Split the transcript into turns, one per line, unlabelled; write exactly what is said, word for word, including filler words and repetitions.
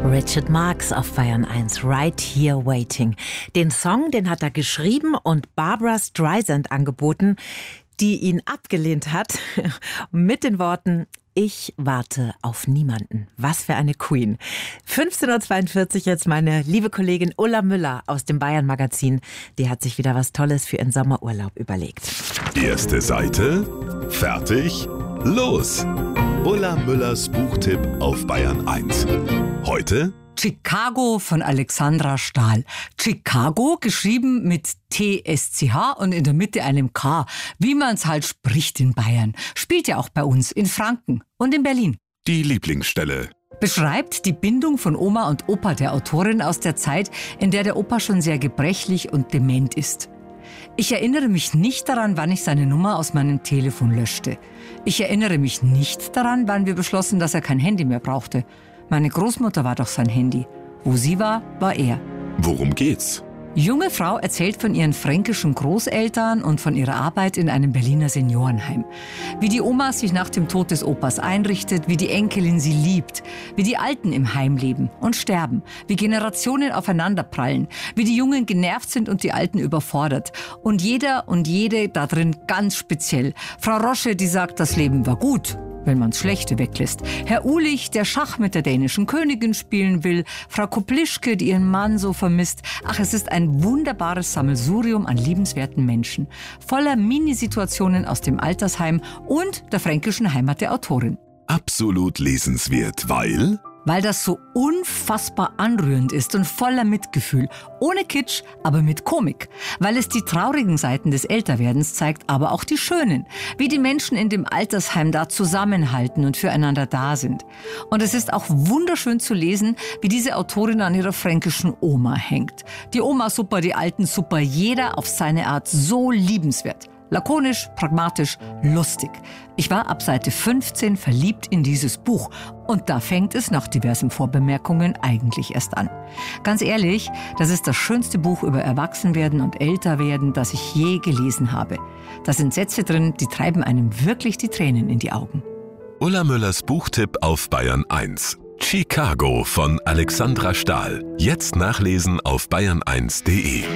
Richard Marx auf Bayern eins, Right Here Waiting. Den Song, den hat er geschrieben und Barbra Streisand angeboten, die ihn abgelehnt hat, mit den Worten: Ich warte auf niemanden. Was für eine Queen. fünfzehn Uhr zweiundvierzig jetzt meine liebe Kollegin Ulla Müller aus dem Bayern Magazin. Die hat sich wieder was Tolles für ihren Sommerurlaub überlegt.
Erste Seite, fertig, los. Ulla Müllers Buchtipp auf Bayern eins. Heute
Chicago von Alexandra Stahl. Chicago geschrieben mit T S C H und in der Mitte einem K, wie man es halt spricht in Bayern. Spielt ja auch bei uns in Franken und in Berlin.
die Lieblingsstelle.
Beschreibt die Bindung von Oma und Opa der Autorin aus der Zeit, in der der Opa schon sehr gebrechlich und dement ist. Ich erinnere mich nicht daran, wann ich seine Nummer aus meinem Telefon löschte. Ich erinnere mich nicht daran, wann wir beschlossen, dass er kein Handy mehr brauchte. Meine Großmutter war doch sein Handy. Wo sie war, war er.
Worum geht's?
Junge Frau erzählt von ihren fränkischen Großeltern und von ihrer Arbeit in einem Berliner Seniorenheim. Wie die Oma sich nach dem Tod des Opas einrichtet, wie die Enkelin sie liebt, wie die Alten im Heim leben und sterben, wie Generationen aufeinanderprallen, wie die Jungen genervt sind und die Alten überfordert. Und jeder und jede da drin ganz speziell. Frau Rosche, die sagt, das Leben war gut, wenn man's Schlechte weglässt. Herr Ulich, der Schach mit der dänischen Königin spielen will. Frau Koplischke, die ihren Mann so vermisst. Ach, es ist ein wunderbares Sammelsurium an liebenswerten Menschen. Voller Minisituationen aus dem Altersheim und der fränkischen Heimat der Autorin.
Absolut lesenswert, weil...
Weil das so unfassbar anrührend ist und voller Mitgefühl. Ohne Kitsch, aber mit Komik. Weil es die traurigen Seiten des Älterwerdens zeigt, aber auch die schönen. Wie die Menschen in dem Altersheim da zusammenhalten und füreinander da sind. Und es ist auch wunderschön zu lesen, wie diese Autorin an ihrer fränkischen Oma hängt. Die Oma super, die Alten super, jeder auf seine Art so liebenswert. Lakonisch, pragmatisch, lustig. Ich war ab Seite fünfzehn verliebt in dieses Buch. Und da fängt es nach diversen Vorbemerkungen eigentlich erst an. Ganz ehrlich, das ist das schönste Buch über Erwachsenwerden und Älterwerden, das ich je gelesen habe. Da sind Sätze drin, die treiben einem wirklich die Tränen in die Augen.
Ulla Müllers Buchtipp auf Bayern eins. Chicago von Alexandra Stahl. Jetzt nachlesen auf bayern eins punkt de.